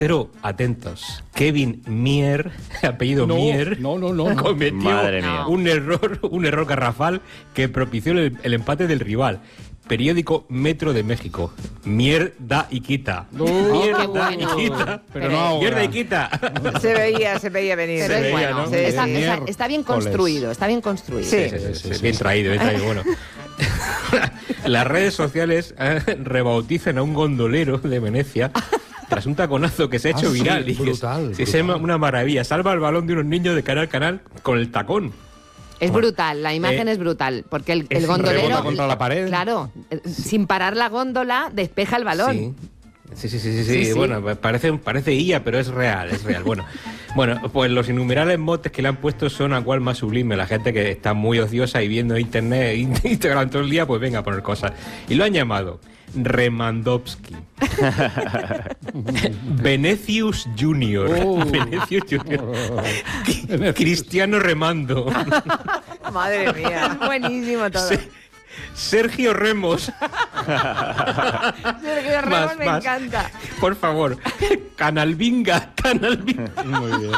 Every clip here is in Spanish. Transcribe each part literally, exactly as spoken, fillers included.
Pero atentos, Kevin Mier, apellido no, Mier, no, no, no, cometió Madre mía. un error, un error garrafal que propició el, el empate del rival. Periódico Metro de México. Mier da y quita. No, Mier qué da bueno. y quita. Pero no ahora. Mier da y quita. Se veía, se veía venir. Pero Se es veía, bueno, ¿no? Sí, está, sí. está- está bien Coles. construido, está bien construido. Sí. Sí, sí, sí, sí, sí, bien sí. traído, bien traído. Bueno, las redes sociales eh, rebautizan a un gondolero de Venecia tras un taconazo que se ha hecho Ah, sí, viral. y que brutal, es, es brutal. una maravilla. Salva el balón de unos niños de cara al canal con el tacón. Es Bueno, brutal, la imagen eh, es brutal, porque el, es el gondolero... rebota contra la pared. Claro, eh, sin parar la góndola, despeja el balón. Sí. Sí, sí, sí, sí, Sí, sí. sí. Bueno, parece, parece I A, pero es real, es real. Bueno, bueno, pues los innumerables motes que le han puesto son a cual más sublime. La gente que está muy ociosa y viendo internet, Instagram todo el día, pues venga a poner cosas. Y lo han llamado Remandowski. Venecius Junior. Oh. Venecius Junior. Cristiano Remando. Madre mía. Buenísimo todo. Se- Sergio Remos. Sergio Ramos Más, me más. encanta. Por favor. Canalvinga. Canalvinga. Muy bien.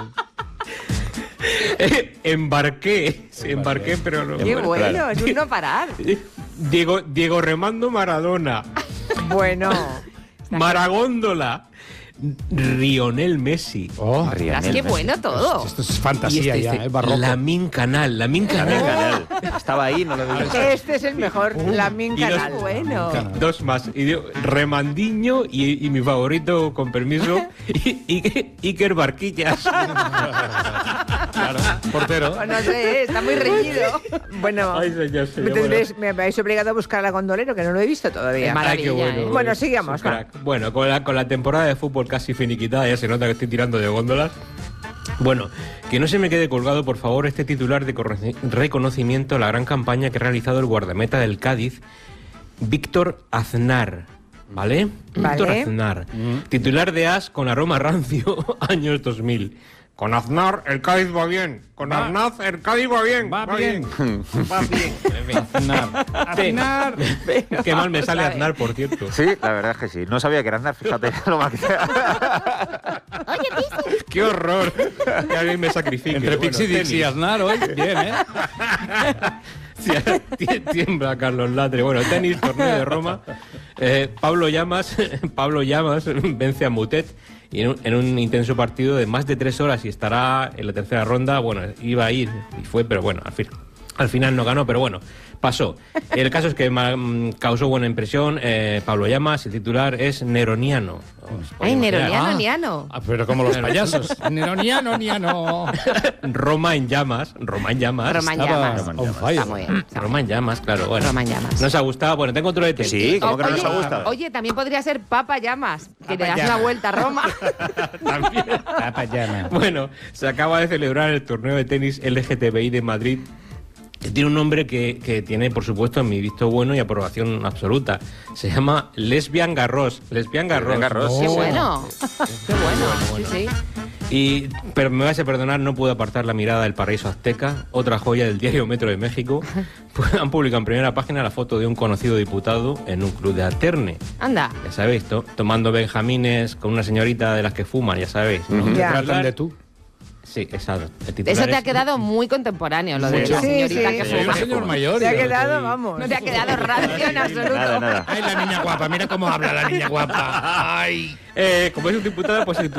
Eh, embarqué, sí, embarqué, pero no. Qué bueno. bueno, claro. es un no parar. Diego, Diego Remando Maradona, Bueno. Maragóndola, Lionel Messi. Oh, Verás, qué bueno todo. esto es Y fantasía este ya, dice, ¿eh? Barroco. Lamin Canal, Lamin También Canal. Canal. Estaba ahí, no lo vi. Este es el mejor, la Min Y los- Canal. Bueno. Dos más. Y digo, Remandiño y, y mi favorito, con permiso, y, y- Iker Barquillas. Claro, portero. Pues no sé, está muy reñido. Bueno, Ay, señor, señor, me, tendréis- me habéis obligado a buscar a Gondolero, que no lo he visto todavía. Qué maravilla, Ay, qué bueno. ¿eh? Bueno, sigamos, Es un crack. Bueno, con la, con la temporada de fútbol casi finiquitada, ya se nota que estoy tirando de góndolas. Bueno, que no se me quede colgado, por favor, este titular de corre- reconocimiento a la gran campaña que ha realizado el guardameta del Cádiz, Víctor Aznar. ¿Vale? Vale. Víctor Aznar. Titular de As con aroma rancio, años dos mil. Con Aznar el Cádiz va bien. Con Va. Aznar el Cádiz va bien. Va bien. Va bien. En fin. Aznar. Aznar. Qué mal me sale Aznar, por cierto. Sí, la verdad es que sí. No sabía que era Aznar, fíjate lo mal que ¡Qué horror! Que alguien me sacrifique. Entre Bueno, Pixie Dix y tenis. Aznar hoy, bien, ¿eh? Sí, tie- tiembla Carlos Latre. Bueno, tenis, torneo de Roma. Eh, Pablo Llamas, Pablo Llamas vence a Mutet y en un, en un intenso partido de más de tres horas y estará en la tercera ronda. Bueno, iba a ir y fue, pero bueno, al fin. Al final no ganó, pero bueno, pasó. El caso es que mm, causó buena impresión. Eh, Pablo Llamas, el titular es Neroniano. Os podéis Ay, imaginar. Neroniano, Ah. Niano. Ah, pero como los payasos. Neroniano, niano. Roma en llamas. Roma en llamas. Román Estaba Llamas. on fire. Está muy bien. está muy Roma en llamas, claro. Bueno. Roma en llamas. ¿Nos ha gustado? Bueno, tengo otro de tenis. Sí, ¿cómo que no nos Oye, ha gustado? Oye, también podría ser Papa Llamas, que le Papa das Llamas. una vuelta a Roma. También. Papa llama. Bueno, se acaba de celebrar el torneo de tenis L G T B I de Madrid, que tiene un nombre que, que tiene, por supuesto, mi visto bueno y aprobación absoluta. Se llama Lesbian Garros. Lesbian Garros. Lesbian Garros. Qué Oh. bueno. Qué bueno. bueno. Sí, sí. Y, pero me vais a perdonar, no puedo apartar la mirada del paraíso azteca, otra joya del diario Metro de México. Pues han publicado en primera página la foto de un conocido diputado en un club de alterne. Anda. Ya sabéis, to- tomando benjamines con una señorita de las que fuman, ya sabéis. ¿no? Te Ya. tratan de tú. Sí, exacto. El titular Eso te ha es- quedado muy contemporáneo, lo de Mucho. la Sí, señorita sí. que Soy un fuma. señor mayor. Se ha y yo quedado, estoy- vamos. No te ha quedado rancio en absoluto. Nada, nada. Ay, la niña guapa, mira cómo habla la niña guapa. Ay. Eh, como es un diputado, pues el